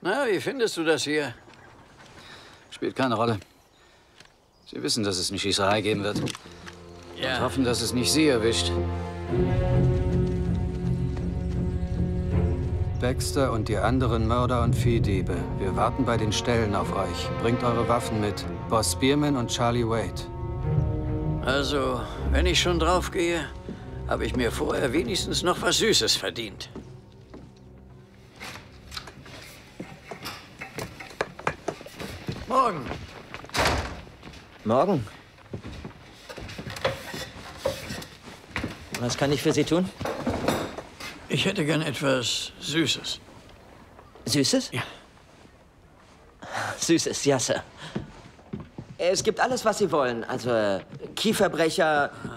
Na, wie findest du das hier? Spielt keine Rolle. Sie wissen, dass es eine Schießerei geben wird. Ja. Und hoffen, dass es nicht Sie erwischt. Baxter und die anderen Mörder und Viehdiebe. Wir warten bei den Ställen auf euch. Bringt eure Waffen mit. Boss Spearman und Charlie Wade. Also, wenn ich schon draufgehe, habe ich mir vorher wenigstens noch was Süßes verdient. Morgen. Morgen. Was kann ich für Sie tun? Ich hätte gern etwas Süßes. Süßes? Ja. Süßes, ja, Sir. Es gibt alles, was Sie wollen. Also Kieferbrecher,